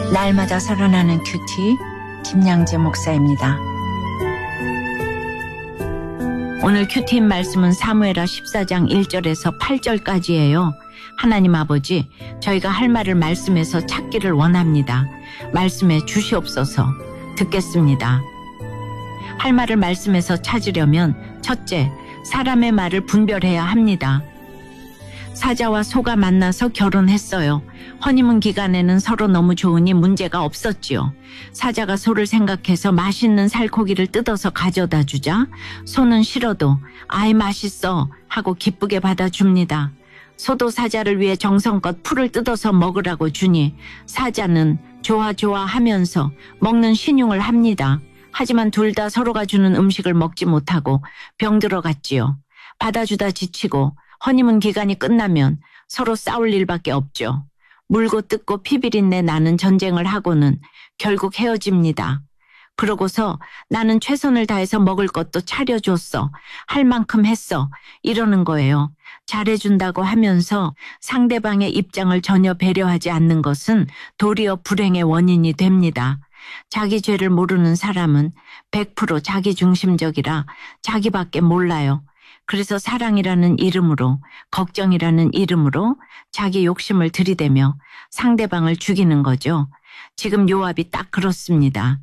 날마다 살아나는 큐티 김양재 목사입니다. 오늘 큐티인 말씀은 사무엘하 14장 1절에서 8절까지예요. 하나님 아버지, 저희가 할 말을 말씀에서 찾기를 원합니다. 말씀에 주시옵소서. 듣겠습니다. 할 말을 말씀에서 찾으려면 첫째, 사람의 말을 분별해야 합니다. 사자와 소가 만나서 결혼했어요. 허니문 기간에는 서로 너무 좋으니 문제가 없었지요. 사자가 소를 생각해서 맛있는 살코기를 뜯어서 가져다 주자 소는 싫어도 아이 맛있어 하고 기쁘게 받아줍니다. 소도 사자를 위해 정성껏 풀을 뜯어서 먹으라고 주니 사자는 좋아 하면서 먹는 신용을 합니다. 하지만 둘 다 서로가 주는 음식을 먹지 못하고 병들어 갔지요. 받아주다 지치고 허니문 기간이 끝나면 서로 싸울 일밖에 없죠. 물고 뜯고 피비린내 나는 전쟁을 하고는 결국 헤어집니다. 그러고서 나는 최선을 다해서 먹을 것도 차려줬어. 할 만큼 했어. 이러는 거예요. 잘해준다고 하면서 상대방의 입장을 전혀 배려하지 않는 것은 도리어 불행의 원인이 됩니다. 자기 죄를 모르는 사람은 100% 자기중심적이라 자기밖에 몰라요. 그래서 사랑이라는 이름으로, 걱정이라는 이름으로 자기 욕심을 들이대며 상대방을 죽이는 거죠. 지금 요압이 딱 그렇습니다.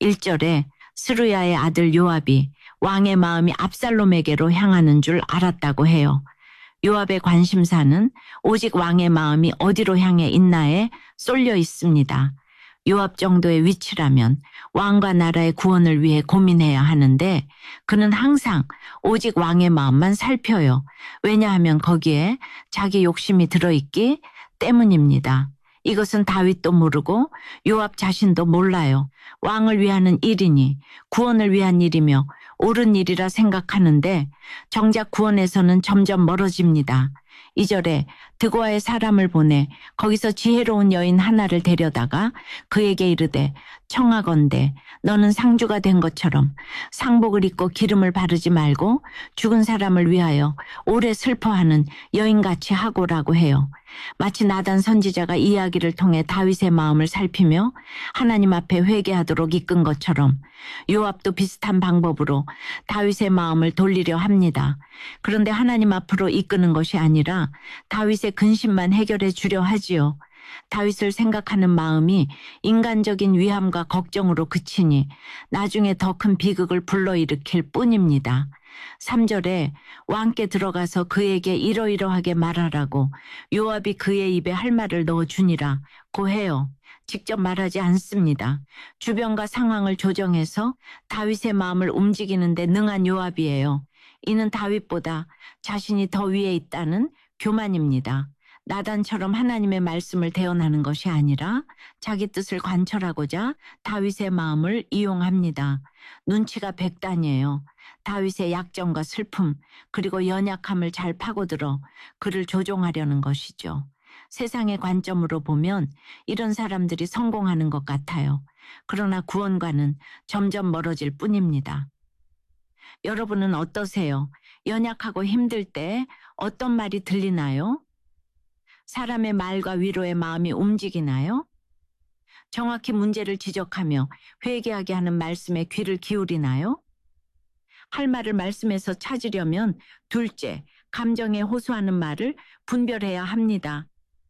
1절에 스루야의 아들 요압이 왕의 마음이 압살롬에게로 향하는 줄 알았다고 해요. 요압의 관심사는 오직 왕의 마음이 어디로 향해 있나에 쏠려 있습니다. 요압 정도의 위치라면 왕과 나라의 구원을 위해 고민해야 하는데 그는 항상 오직 왕의 마음만 살펴요. 왜냐하면 거기에 자기 욕심이 들어있기 때문입니다. 이것은 다윗도 모르고 요압 자신도 몰라요. 왕을 위하는 일이니 구원을 위한 일이며 옳은 일이라 생각하는데 정작 구원에서는 점점 멀어집니다. 2절에 드고아의 사람을 보내 거기서 지혜로운 여인 하나를 데려다가 그에게 이르되 청하건대 너는 상주가 된 것처럼 상복을 입고 기름을 바르지 말고 죽은 사람을 위하여 오래 슬퍼하는 여인같이 하고라고 해요. 마치 나단 선지자가 이야기를 통해 다윗의 마음을 살피며 하나님 앞에 회개하도록 이끈 것처럼 요압도 비슷한 방법으로 다윗의 마음을 돌리려 합니다. 그런데 하나님 앞으로 이끄는 것이 아니라 다윗의 근심만 해결해 주려 하지요. 다윗을 생각하는 마음이 인간적인 위함과 걱정으로 그치니 나중에 더 큰 비극을 불러일으킬 뿐입니다. 3절에 왕께 들어가서 그에게 이러이러하게 말하라고 요압이 그의 입에 할 말을 넣어주니라 고 해요. 직접 말하지 않습니다. 주변과 상황을 조정해서 다윗의 마음을 움직이는 데 능한 요압이에요. 이는 다윗보다 자신이 더 위에 있다는 교만입니다. 나단처럼 하나님의 말씀을 대언하는 것이 아니라 자기 뜻을 관철하고자 다윗의 마음을 이용합니다. 눈치가 백단이에요. 다윗의 약점과 슬픔 그리고 연약함을 잘 파고들어 그를 조종하려는 것이죠. 세상의 관점으로 보면 이런 사람들이 성공하는 것 같아요. 그러나 구원과는 점점 멀어질 뿐입니다. 여러분은 어떠세요? 연약하고 힘들 때 어떤 말이 들리나요? 사람의 말과 위로의 마음이 움직이나요? 정확히 문제를 지적하며 회개하게 하는 말씀에 귀를 기울이나요? 할 말을 말씀에서 찾으려면 둘째, 감정에 호소하는 말을 분별해야 합니다.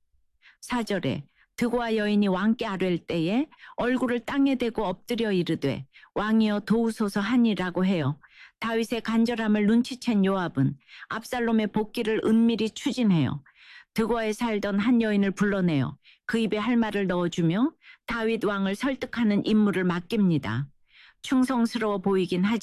4절에 드고아 여인이 왕께 아뢰을 때에 얼굴을 땅에 대고 엎드려 이르되 왕이여 도우소서 하니라고 해요. 다윗의 간절함을 눈치챈 요압은 압살롬의 복귀를 은밀히 추진해요. 드고아에 살던 한 여인을 불러내어 그 입에 할 말을 넣어주며 다윗 왕을 설득하는 임무를 맡깁니다. 충성스러워 보이긴 하지만